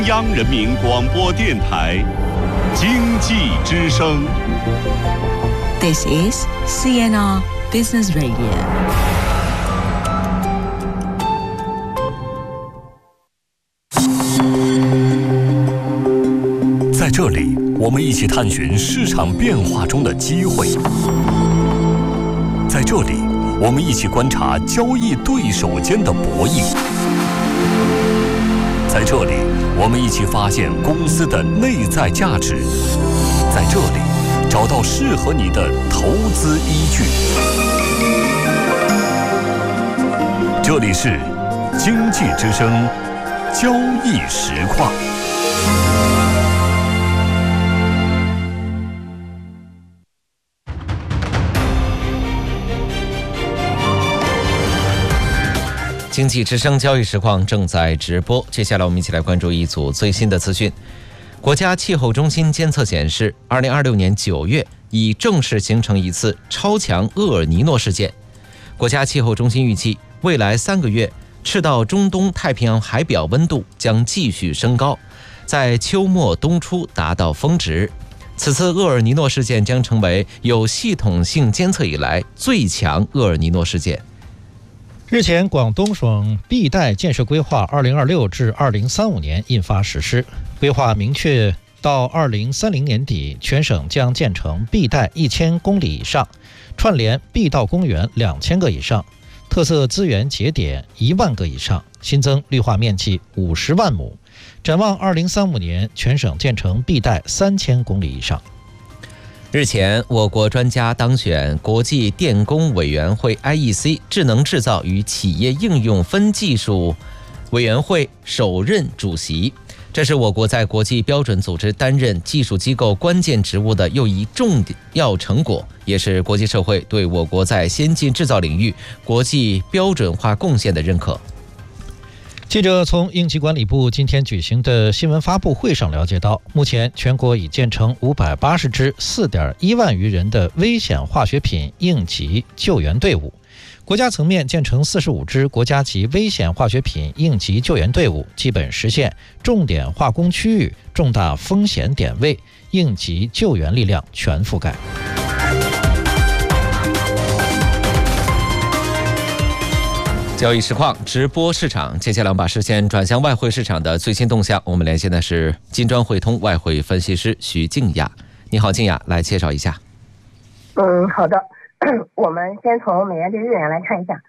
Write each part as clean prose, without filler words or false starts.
央人民广播电台经济之声。 This is CNR Business Radio。 在这里，我们一起探寻市场变化中的机会。在这里，我们一起观察交易对手间的博弈。在这里，我们一起发现公司的内在价值。在这里，找到适合你的投资依据。这里是经济之声交易实况。 经济之声交易实况正在直播，接下来我们一起来关注一组最新的资讯。国家气候中心监测显示，2026年9月已正式形成一次超强厄尔尼诺事件。国家气候中心预计，未来3个月赤道中东太平洋海表温度将继续升高，在秋末冬初达到峰值。此次厄尔尼诺事件将成为有系统性监测以来最强厄尔尼诺事件。 日前，广东省碧带建设规划2026至2035年印发实施，规划明确到2030年底，全省将建成碧带1000公里以上，串联碧道公园2000个以上，特色资源节点1万个以上，新增绿化面积50万亩。展望2035年，全省建成碧带3000公里以上。 日前，我国专家当选国际电工委员会 IEC 智能制造与企业应用分技术委员会首任主席，这是我国在国际标准组织担任技术机构关键职务的又一重要成果，也是国际社会对我国在先进制造领域国际标准化贡献的认可。 记者从应急管理部今天举行的新闻发布会上了解到，目前全国已建成580支4.1万余人的危险化学品应急救援队伍，国家层面建成45支国家级危险化学品应急救援队伍，基本实现重点化工区域、重大风险点位应急救援力量全覆盖。 交易实况直播市场，接下来我们把视线转向外汇市场的最新动向。我们连线的是金砖汇通外汇分析师徐静雅。你好，静雅，来介绍一下。 好的，我们先从美元对日元来看一下。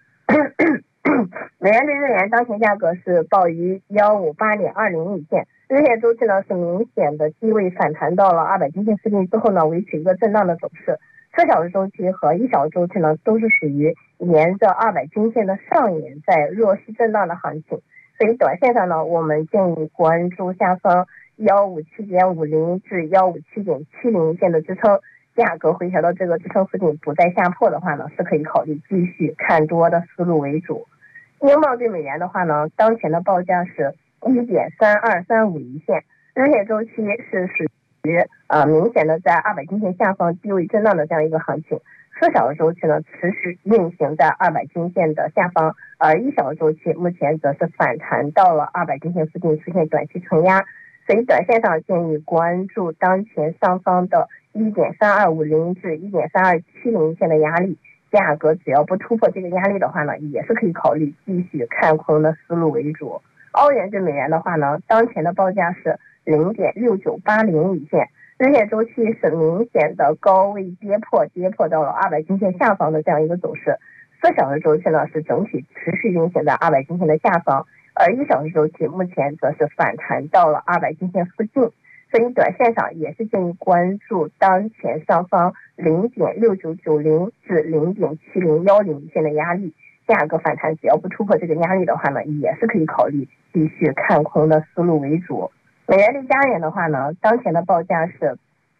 美元对日元当前价格是报于158.20一线，日线周期呢是明显的低位反弹到了200均线附近之后呢，维持一个震荡的走势。4小时周期和1小时周期呢，都是属于沿着200均线的上沿在弱势震荡的行情，所以短线上呢，我们建议关注下方157.50至157.70线的支撑，价格回调到这个支撑附近不再下破的话呢，是可以考虑继续看多的思路为主。英镑对美元的话呢，当前的报价是1.3235一线，日线周期是属于明显的在200均线下方低位震荡的这样一个行情，4小时周期呢持续运行在200均线的下方，而1小时周期目前则是反弹到了200均线附近出现短期承压，所以短线上建议关注当前上方的1.3250至1.3270线的压力，价格只要不突破这个压力的话呢，也是可以考虑继续看空的思路为主。澳元对美元的话呢，当前的报价是0.6980一线，日线周期是明显的高位跌破到了200均线下方的这样一个走势，4小时周期呢是整体持续运行在200均线的下方，而1小时周期目前则是反弹到了200均线附近，所以短线上也是建议关注当前上方0.6990至0.7010一线的压力，价格反弹只要不突破这个压力的话呢，也是可以考虑继续看空的思路为主。美元对加元的话呢，当前的报价是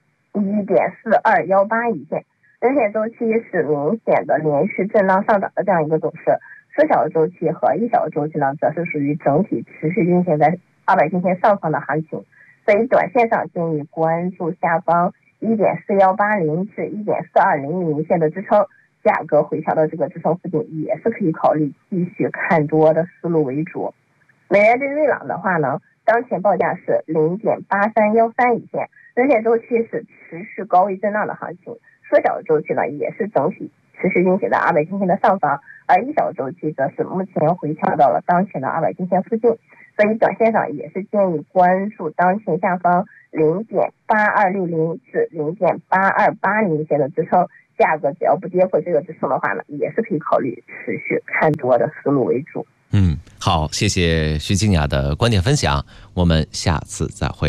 1.4218一线，日线周期是明显的连续震荡上涨的这样一个走势，4小时周期和1小时周期呢，则是属于整体持续运行在200均线上方的行情，所以短线上建议关注下方1.4180至1.4200一线的支撑，价格回调到这个支撑附近，也是可以考虑继续看多的思路为主。美元对瑞郎的话呢， 当前报价是0.8313一线，日线周期是持续高位震荡的行情，缩小周期呢也是整体持续运行的200均线的上方，而一小周期则是目前回调到了当前的200均线附近，所以短线上也是建议关注当前下方0.8260至0.8280线的支撑，价格只要不跌破这个支撑的话呢，也是可以考虑持续看多的思路为主。 好，谢谢徐静雅的观点分享，我们下次再会。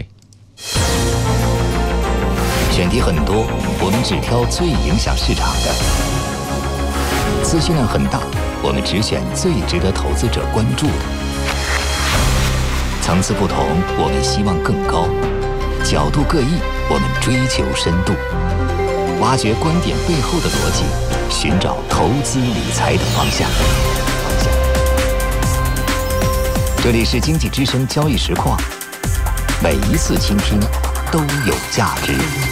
选题很多，我们只挑最影响市场的；资讯量很大，我们只选最值得投资者关注的。层次不同，我们希望更高；角度各异，我们追求深度。挖掘观点背后的逻辑，寻找投资理财的方向。这里是经济之声交易实况，每一次倾听都有价值。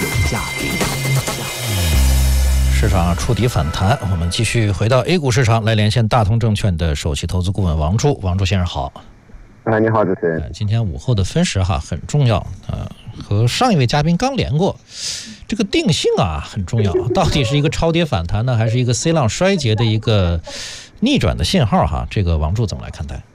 市场触底反弹，我们继续回到 A 股市场，来连线大通证券的首席投资顾问王柱。王柱先生好。 你好，主持人。 今天午后的分时很重要和上一位嘉宾刚连过，这个定性很重要，到底是一个超跌反弹呢，还是一个 C 浪衰竭的一个逆转的信号这个王柱怎么来看待？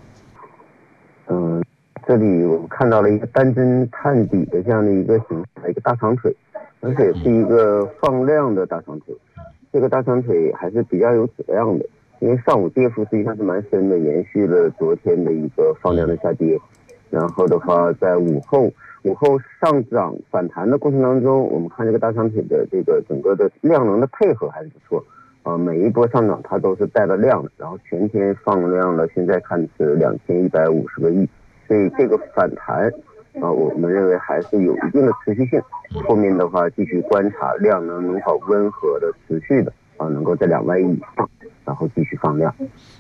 这里我们看到了一个单针探底的这样的一个形态，一个大长腿，而且是一个放量的大长腿。这个大长腿还是比较有质量的，因为上午跌幅实际上是蛮深的，延续了昨天的一个放量的下跌。然后的话，在午后上涨反弹的过程当中，我们看这个大长腿的这个整个的量能的配合还是不错。每一波上涨它都是带了量的，然后全天放量了，现在看是2150个亿，所以这个反弹我们认为还是有一定的持续性。后面的话继续观察量能否温和的持续的能够在2万亿以上，然后继续放量。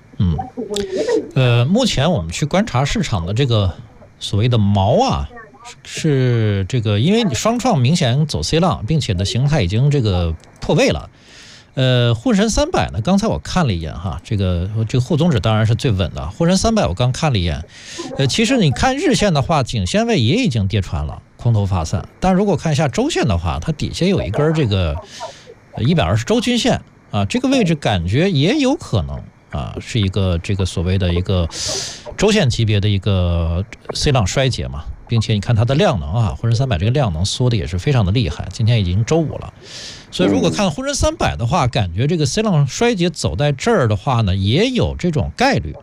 目前我们去观察市场的这个所谓的毛是这个，因为你双创明显走 C 浪，并且的形态已经这个破位了。沪深300呢，刚才我看了一眼这个沪综指当然是最稳的，沪深300我刚看了一眼，其实你看日线的话，颈线位也已经跌穿了，空头发散。但如果看一下周线的话，它底下有一根这个120周均线这个位置感觉也有可能是一个这个所谓的一个周线级别的一个 C 浪衰竭嘛，并且你看它的量能沪深300这个量能缩的也是非常的厉害，今天已经周五了。所以如果看沪深300的话，感觉这个 C 浪衰竭走在这儿的话呢，也有这种概率。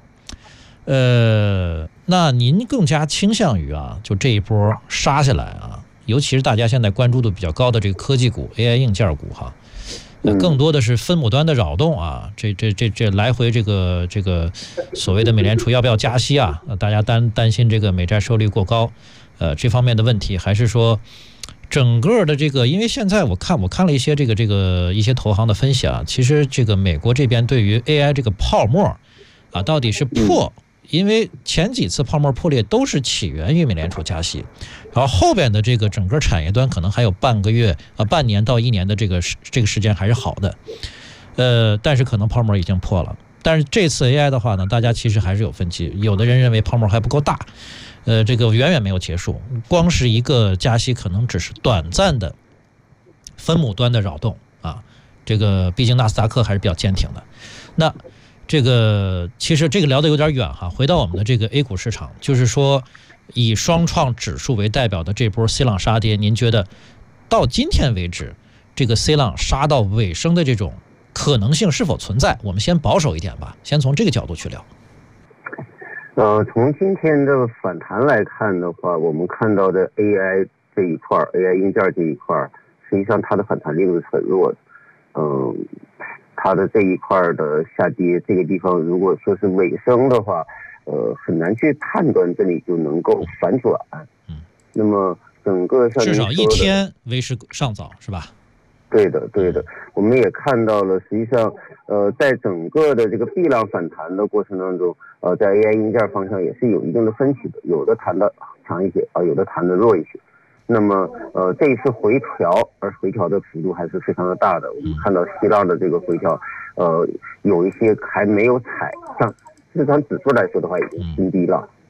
那您更加倾向于就这一波杀下来尤其是大家现在关注度比较高的这个科技股 AI 硬件股更多的是分母端的扰动这来回这个所谓的美联储要不要加息大家担心这个美债收益率过高这方面的问题，还是说整个的这个，因为现在我看了一些这个一些投行的分析其实这个美国这边对于 AI 这个泡沫到底是破，因为前几次泡沫破裂都是起源于美联储加息，然后后边的这个整个产业端可能还有半年到1年的这个时间还是好的，但是可能泡沫已经破了。但是这次 AI 的话呢，大家其实还是有分歧，有的人认为泡沫还不够大，这个远远没有结束，光是一个加息可能只是短暂的分母端的扰动这个毕竟纳斯达克还是比较坚挺的。那这个其实这个聊得有点远回到我们的这个 A 股市场，就是说以双创指数为代表的这波 C 浪杀跌，您觉得到今天为止这个 C 浪杀到尾声的这种可能性是否存在？我们先保守一点吧，先从这个角度去聊。 从今天的反弹来看的话，我们看到的 AI 这一块 AI 硬件这一块实际上它的反弹力度是很弱的。它的这一块的下跌，这个地方如果说是尾声的话，很难去判断这里就能够反转。那么整个像至少一天为时尚早，是吧？ 对的，我们也看到了，实际上，在整个的这个 B 浪反弹的过程当中，在 AI 硬件方向也是有一定的分歧的，有的弹的强一些有的弹的弱一些。那么，这一次回调，而回调的幅度还是非常的大的。我们看到西浪的这个回调，有一些还没有踩上，市场指数来说的话，已经新低了。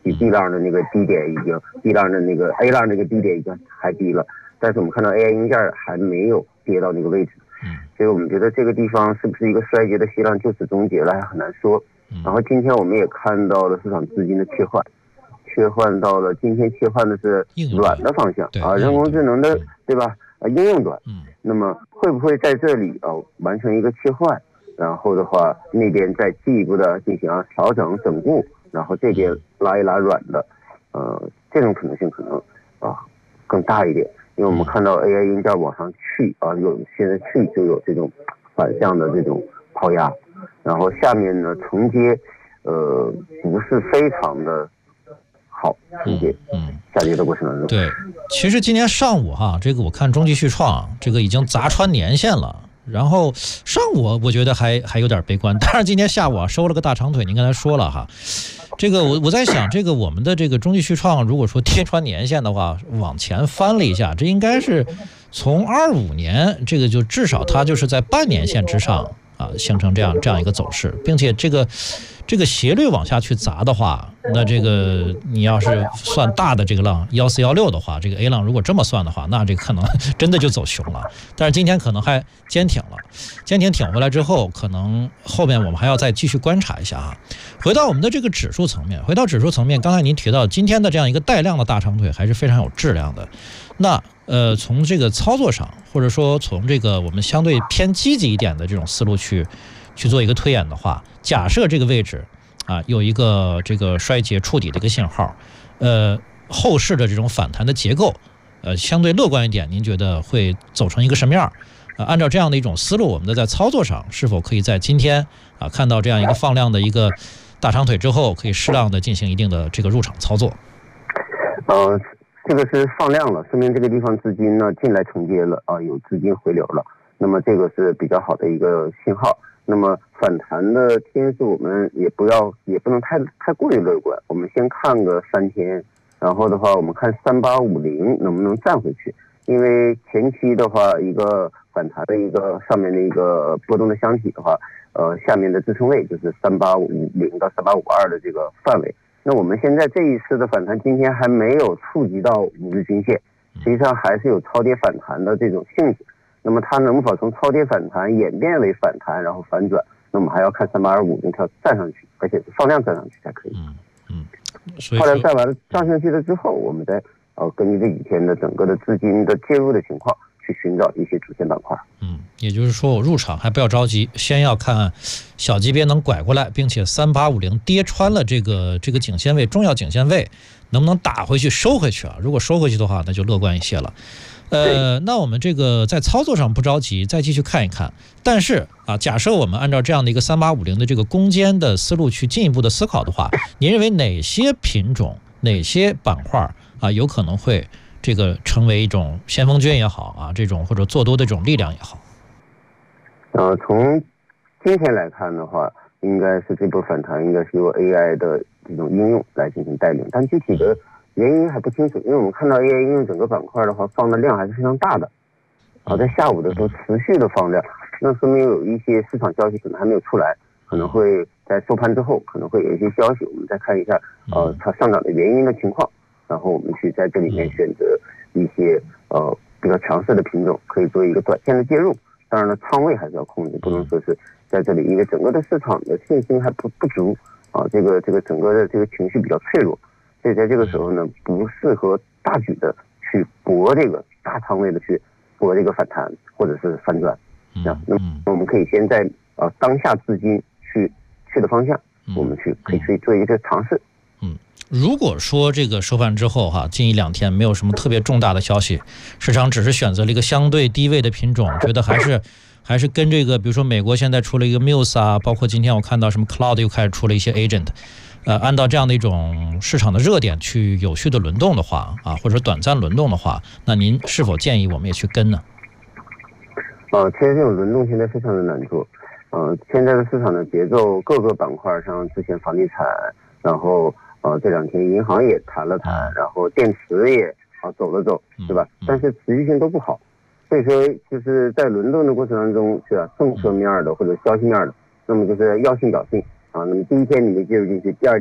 比 B 浪的那个低点已经 B 浪的那个 A 浪那个低点已经还低了，但是我们看到 AI 硬件还没有跌到那个位置，所以我们觉得这个地方是不是一个衰竭的息浪就此终结了还很难说。然后今天我们也看到了市场资金的切换到了今天切换的是软的方向啊，人工智能的对吧？应用端，那么会不会在这里完成一个切换，然后的话那边再进一步的进行调整整固，然后这边拉一拉软的，这种可能性可能更大一点，因为我们看到 AI 硬件往上去现在去就有这种反向的这种抛压，然后下面呢承接不是非常的好承接，下跌的过程当中。 对，其实今天上午这个我看中继续创这个已经砸穿年线了，然后上午我觉得还有点悲观，但是今天下午收了个大长腿，您刚才说了这个我在想，这个我们的这个中继续创如果说跌穿年线的话，往前翻了一下，这应该是从25年这个就至少它就是在半年线之上形成这样一个走势，并且这个斜率往下去砸的话，那这个你要是算大的这个浪1416的话，这个 A 浪如果这么算的话，那这个可能真的就走熊了。但是今天可能还坚挺了，坚挺回来之后，可能后面我们还要再继续观察一下回到我们的这个指数层面，刚才您提到今天的这样一个带量的大长腿还是非常有质量的。那从这个操作上，或者说从这个我们相对偏积极一点的这种思路去做一个推演的话，假设这个位置有一个这个衰竭触底的一个信号，后市的这种反弹的结构相对乐观一点，您觉得会走成一个什么样？按照这样的一种思路，我们在操作上是否可以在今天看到这样一个放量的一个大长腿之后，可以适当的进行一定的这个入场操作？ 这个是放量了，说明这个地方资金呢进来承接了有资金回流了，那么这个是比较好的一个信号。那么反弹的天数我们也不能太过于乐观，我们先看个3天，然后的话我们看3850能不能站回去，因为前期的话一个反弹的一个上面的一个波动的箱体的话，下面的支撑位就是3850到3852的这个范围。那我们现在这一次的反弹今天还没有触及到5日均线，实际上还是有超跌反弹的这种性质。那么它能否从超跌反弹演变为反弹然后反转，那我们还要看3825那条站上去，而且是放量站上去才可以。放量站完了站上去了之后，我们再根据这几天的整个的资金的介入的情况去寻找一些主线板块。 也就是说我入场还不要着急，先要看小级别能拐过来，并且3850跌穿了这个颈线位，重要颈线位能不能打回去收回去如果收回去的话，那就乐观一些了。那我们这个在操作上不着急，再继续看一看。但是假设我们按照这样的一个3850的这个攻坚的思路去进一步的思考的话，您认为哪些品种、哪些板块有可能会这个成为一种先锋军也好这种或者做多的这种力量也好？ 从今天来看的话，应该是这波反弹应该是由 AI 的这种应用来进行带领，但具体的原因还不清楚，因为我们看到 AI 应用整个板块的话放的量还是非常大的在下午的时候持续的放量，那说明有一些市场消息可能还没有出来，可能会在收盘之后可能会有一些消息，我们再看一下它上涨的原因的情况，然后我们去在这里面选择一些比较强势的品种，可以做一个短线的介入。当然了，仓位还是要控制，不能说是在这里，因为整个的市场的信心还不足这个整个的这个情绪比较脆弱，所以在这个时候呢，不适合大举的去搏这个大仓位的去搏这个反弹或者是反转。那我们可以先在当下资金去的方向，我们可以去做一个尝试。 如果说这个收盘之后近1-2天没有什么特别重大的消息，市场只是选择了一个相对低位的品种，觉得还是跟这个比如说美国现在出了一个 Muse 包括今天我看到什么 Cloud 又开始出了一些 agent， 按照这样的一种市场的热点去有序的轮动的话或者短暂轮动的话，那您是否建议我们也去跟呢？ 其实这种轮动现在非常的难做。现在的市场的节奏，各个板块上之前房地产，然后这2天银行也谈了谈，然后电池也走了走，对吧？但是持续性都不好，所以说就是在轮动的过程当中，是吧？政策面的或者消息面的，那么就是要信导信那么第一天你没介入进去，第2天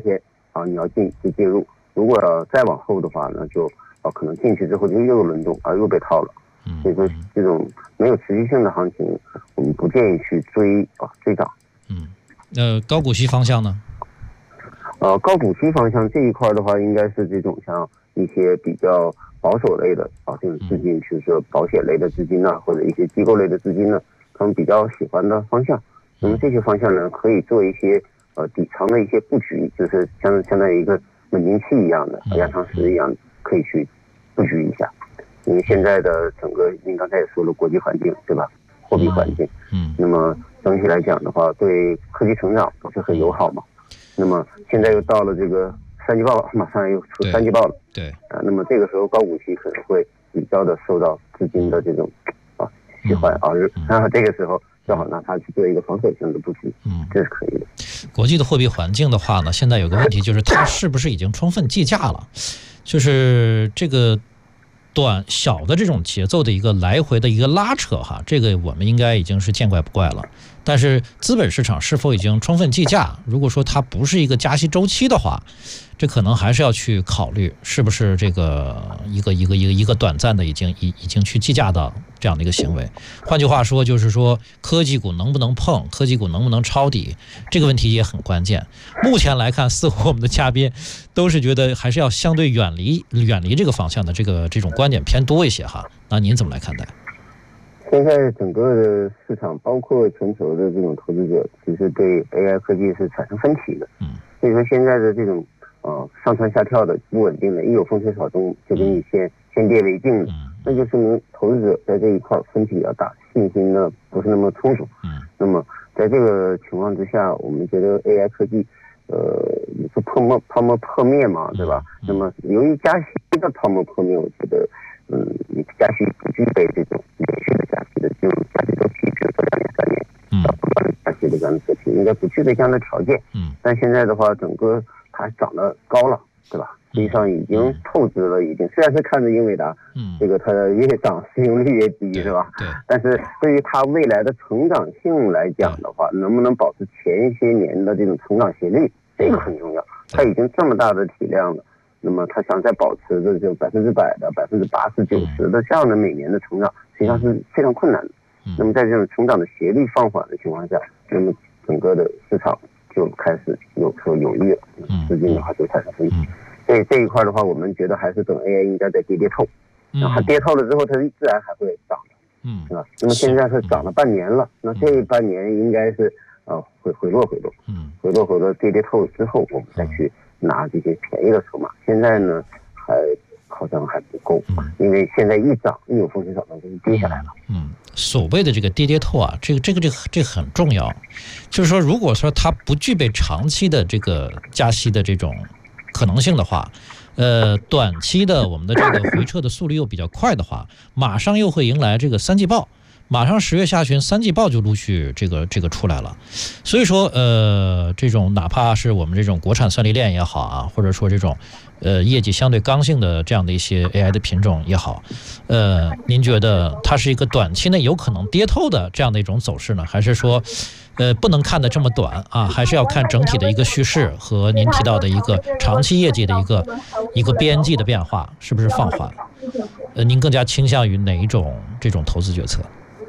你要进入，如果再往后的话呢，就可能进去之后就又轮动又被套了。所以说这种没有持续性的行情，我们不建议去追涨。 高股息方向呢？ 高股息方向这一块的话，应该是这种像一些比较保守类的这种资金，比如说保险类的资金或者一些机构类的资金呢，他们比较喜欢的方向。那么这些方向呢，可以做一些底仓的一些布局，就是相当于一个稳定器一样的，压舱石一样，可以去布局一下。因为现在的整个您刚才也说了，国际环境对吧，货币环境，那么整体来讲的话，对科技成长不是很友好嘛。那么现在又到了这个三季报，马上又出三季报了， 对那么这个时候高股息可能会比较的受到资金的这种喜欢然后这个时候正好拿它去做一个防守性的布局，这是可以的。 国际的货币环境的话呢，现在有个问题就是它是不是已经充分计价了？就是这个小的这种节奏的一个来回的一个拉扯这个我们应该已经是见怪不怪了。但是资本市场是否已经充分计价？如果说它不是一个加息周期的话，这可能还是要去考虑是不是这个一个短暂的已经去计价的这样的一个行为。换句话说，就是说科技股能不能碰，科技股能不能抄底，这个问题也很关键。目前来看，似乎我们的嘉宾都是觉得还是要相对远离这个方向的这种观点偏多一些那您怎么来看待？ 现在整个的市场，包括全球的这种投资者，其实对 AI 科技是产生分歧的。所以说现在的这种上蹿下跳的不稳定的，一有风吹草动就给你先跌为敬的，那就说明投资者在这一块分歧比较大，信心呢不是那么充足。那么在这个情况之下，我们觉得 AI 科技是泡沫破灭嘛，对吧？那么由于加息的泡沫破灭，我觉得加息不具备这种连续的加息的这种加息周期，比如说2年3年不断的加息的这样的周期，应该不具备这样的条件。但现在的话，整个它涨得高了，对吧？实际上已经透支了，虽然是看着英伟达，这个它越涨市盈率越低，是吧？但是对于它未来的成长性来讲的话，能不能保持前些年的这种成长斜率，这个很重要。它已经这么大的体量了，那么它想再保持着就100%的、80%、90%的这样的每年的成长，实际上是非常困难的。那么在这种成长的斜率放缓的情况下，那么整个的市场就开始有豫了，资金的话就产生分歧。所以这一块的话，我们觉得还是等 AI 应该再跌透，然后它跌透了之后，它自然还会涨的，是吧？那么现在是涨了半年了，那这半年应该是会回落，跌透之后，我们再去拿这些便宜的筹码。现在呢，好像还不够，因为现在一涨一有风吹草动就跌下来了。 所谓的这个跌透这个很重要，就是说，如果说它不具备长期的这个加息的这种可能性的话，短期的我们的这个回撤的速率又比较快的话，马上又会迎来这个三季报。马上10月下旬三季报就陆续这个出来了，所以说这种哪怕是我们这种国产算力链也好或者说这种业绩相对刚性的这样的一些 AI 的品种也好，您觉得它是一个短期内有可能跌透的这样的一种走势呢，还是说不能看得这么短还是要看整体的一个叙事和您提到的一个长期业绩的一个边际的变化是不是放缓？您更加倾向于哪一种这种投资决策？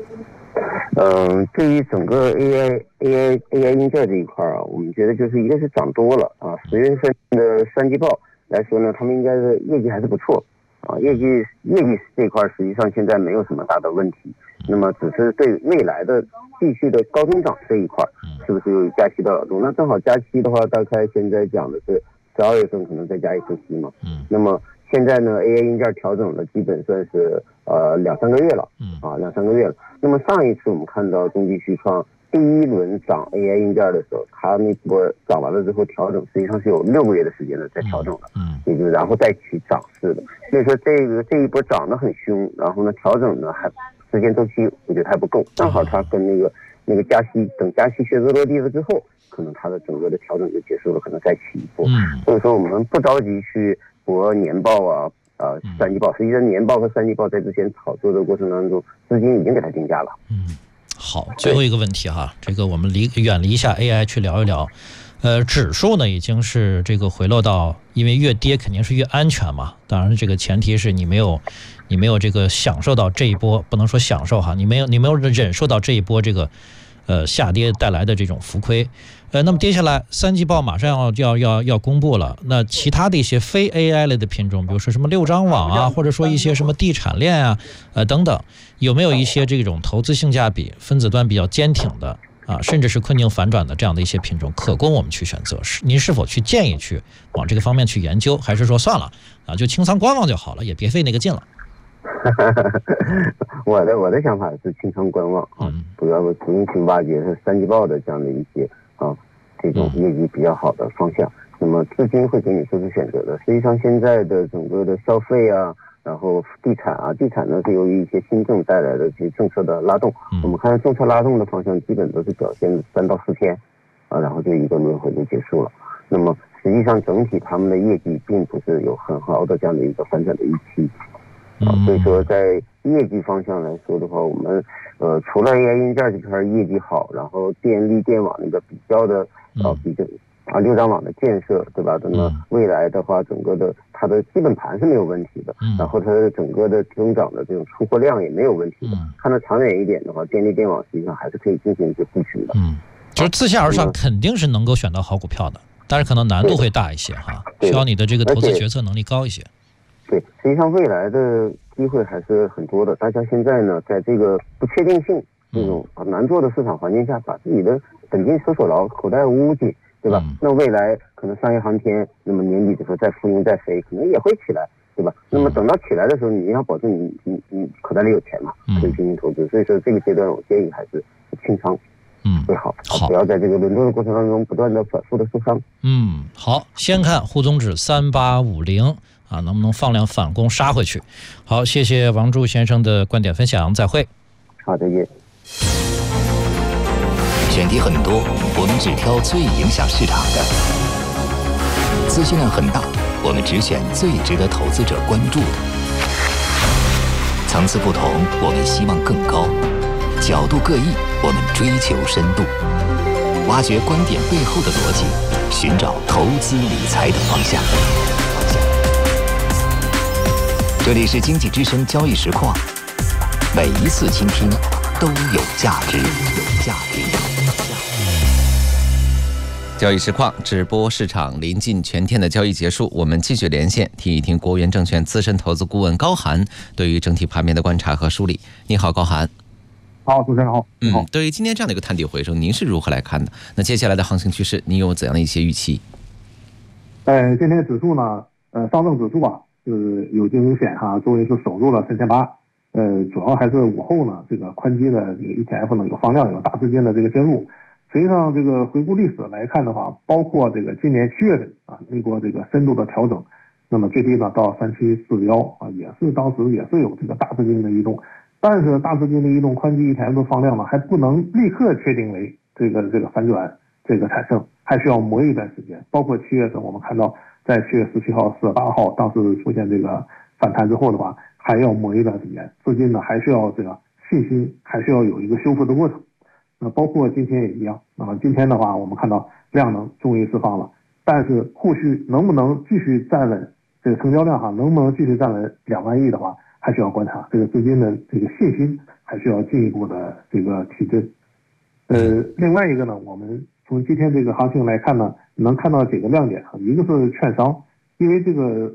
对于整个 AI 硬件这一块我们觉得就是一个是涨多了10月份的三季报来说呢，他们应该是业绩还是不错业绩这一块实际上现在没有什么大的问题，那么只是对未来的继续的高增长这一块是不是有加息的耳朵？那正好加息的话，大概现在讲的是12月份可能再加一次息嘛，那么现在呢 AI 硬件调整了基本算是2-3个月了2-3个月了。那么上一次我们看到中基旭创第一轮涨 AI 硬件的时候，它那波涨完了之后调整实际上是有6个月的时间的在调整了，也就是然后再去涨势的。所以说这一波涨得很凶，然后呢调整呢还时间周期我觉得还不够，正好它跟那个加息，等加息靴子落地了之后，可能它的整个的调整就结束了，可能再起一波。所以说我们不着急去博年报三季报，实际上年报和三季报在之前炒作的过程当中，资金已经给它定价了。 好，最后一个问题这个我们远离一下 AI 去聊一聊指数呢已经是这个回落到，因为越跌肯定是越安全嘛。当然，这个前提是你没有这个享受到这一波，不能说享受哈，你没有忍受到这一波这个下跌带来的这种浮亏。那么接下来三季报马上要公布了，那其他的一些非 AI 类的品种，比如说什么六张网啊，或者说一些什么地产链啊，等等，有没有一些这种投资性价比、分子端比较坚挺的啊，甚至是困境反转的这样的一些品种，可供我们去选择？您是否去建议去往这个方面去研究，还是说算了啊，就清仓观望就好了，也别费那个劲了？ 我的想法是清仓观望啊，不用去挖掘是三季报的这样的一些这种业绩比较好的方向。那么资金会给你做出选择的。实际上现在的整个的消费啊，然后地产呢是由于一些新政带来的这些政策的拉动。我们看政策拉动的方向基本都是表现3到4天啊，然后就一个轮回就结束了。那么实际上整体他们的业绩并不是有很好的这样的一个反转的预期。所以说在业绩方向来说的话，我们除了 AI 硬件这片业绩好，然后电力电网那个比较六张网的建设，对吧？那么未来的话，整个的它的基本盘是没有问题的，然后它的整个的增长的这种出货量也没有问题的。看得长远一点的话，电力电网实际上还是可以进行一些布局的。 就是自下而上肯定是能够选到好股票的，但是可能难度会大一些哈，需要你的这个投资决策能力高一些。 对，实际上未来的机会还是很多的。大家现在呢，在这个不确定性这种难做的市场环境下，把自己的本金收牢，口袋无紧，对吧？那未来可能商业航天，那么年底的时候再复宁再飞，可能也会起来，对吧？那么等到起来的时候，你要保证你口袋里有钱嘛，可以进行投资。所以说这个阶段，我建议还是清仓。会好，不要在这个轮动的过程当中不断的反复的受伤。 好，先看沪综指3850啊，能不能放量反攻杀回去？好，谢谢王柱先生的观点分享，再会。 好，再见。 选题很多，我们只挑最影响市场的；资讯量很大，我们只选最值得投资者关注的。层次不同，我们希望更高；角度各异，我们追求深度，挖掘观点背后的逻辑，寻找投资理财的方向。这里是经济之声交易实况，每一次倾听都有价值。 交易实况直播市场临近全天的交易结束，我们继续连线听一听国元证券资深投资顾问高涵对于整体盘面的观察和梳理。你好，高涵。 好，主持人好。 对于今天这样的一个探底回升，您是如何来看的？那接下来的行情趋势，您有怎样的一些预期？ 今天指数呢，上证指数啊，就是有惊无险哈，终于是守住了3800。主要还是午后呢，这个宽基的这个 ETF 呢有放量，有大资金的这个介入。实际上，这个回顾历史来看的话，包括这个今年7月份啊，经过这个深度的调整，那么最低呢到3741啊，也是当时也是有这个大资金的移动，但是大资金的移动，宽基 ETF 的放量呢还不能立刻确定为这个反转这个产生，还需要磨一段时间。包括7月份我们看到，在7月17号、4月8号当时出现这个反弹之后的话，还要磨一段时间，资金呢还需要这个信心，还需要有一个修复的过程。包括今天也一样啊，今天的话我们看到量能终于释放了，但是后续能不能继续站稳这个成交量能不能继续站稳2万亿的话，还需要观察，这个资金的这个信心还需要进一步的这个提振。另外一个呢，我们从今天这个行情来看呢，能看到几个亮点，一个是券商，因为这个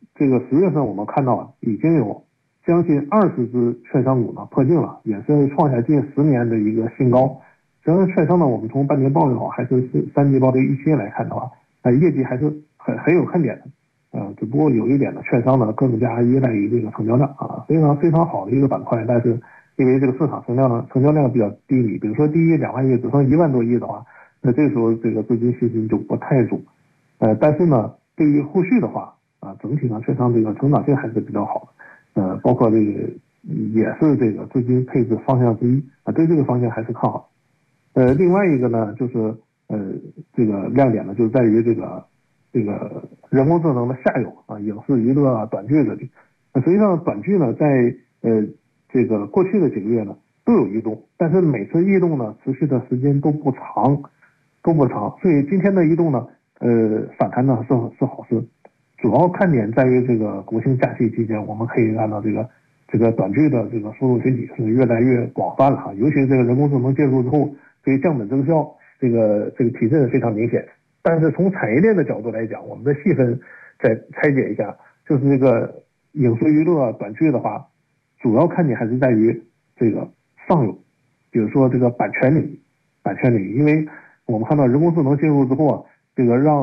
10月份我们看到已经有将近20只券商股呢破净了，也是创下近10年的一个新高。实际上券商呢，我们从半年报也好，还是三季报的预期来看的话，业绩还是很有看点的。只不过有一点呢，券商呢更加依赖于这个成交量啊，非常好的一个板块，但是因为这个市场成交量比较低迷，比如说第一2万亿只剩1万多亿的话，那这时候这个资金信心就不太足。但是呢，对于后续的话整体呢，券商这个成长性还是比较好的。包括这个也是这个资金配置方向之一对这个方向还是看好。另外一个呢，就是这个亮点呢，就在于这个人工智能的下游影视娱乐短剧这里。实际上短剧呢，在这个过去的几个月呢都有异动，但是每次异动呢持续的时间都不长。 都不长，所以今天的移动呢，反弹呢是好事。主要看点在于这个国庆假期期间，我们可以看到这个短剧的这个受众群体是越来越广泛了哈，尤其是这个人工智能介入之后，对降本增效这个提振非常明显。但是从产业链的角度来讲，我们的细分再拆解一下，就是这个影视娱乐短剧的话，主要看点还是在于这个上游，比如说这个版权领域，因为我们看到人工智能进入之后，这个让